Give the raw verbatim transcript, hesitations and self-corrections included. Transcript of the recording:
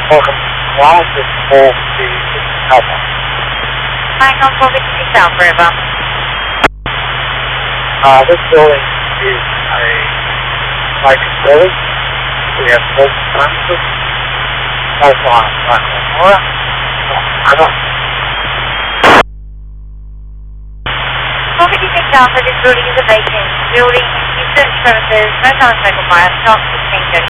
Welcome. Kilometer four to Alpha. Michael four fifty-six Alpha River. Uh, this building is a vacant building. We have multiple premises. No fire. Right. Alright. Over. four fifty-six Alpha, this building is a vacant building. You search premises, no signs of fire, stop sixteen thirty.